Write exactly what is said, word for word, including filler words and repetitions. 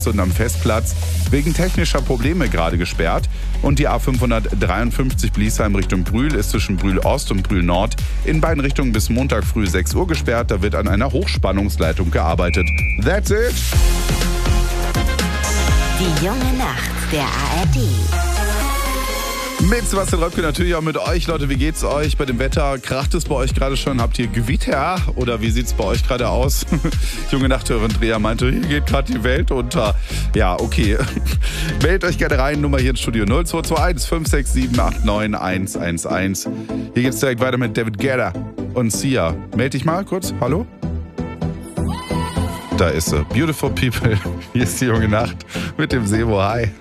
und am Festplatz wegen technischer Probleme gerade gesperrt. Und die A fünfhundertdreiundfünfzig Bliesheim Richtung Brühl ist zwischen Brühl Ost und Brühl Nord in beiden Richtungen bis Montag früh sechs Uhr gesperrt. Da wird an einer Hochspannungsleitung gearbeitet. That's it! Die junge Nacht der A R D. Mit Sebastian Röpke, natürlich auch mit euch. Leute, wie geht's euch bei dem Wetter? Kracht es bei euch gerade schon? Habt ihr Gewitter? Oder wie sieht's bei euch gerade aus? Junge Nachthörerin Dreher meinte, hier geht gerade die Welt unter. Ja, okay. Meldet euch gerne rein. Nummer hier ins Studio null zwei zwei eins fünf sechs sieben acht neun eins eins eins. Hier geht's direkt weiter mit David Guetta und Sia. Meld dich mal kurz. Hallo? Da ist sie. Beautiful People. Hier ist die junge Nacht mit dem Sebo. Hi.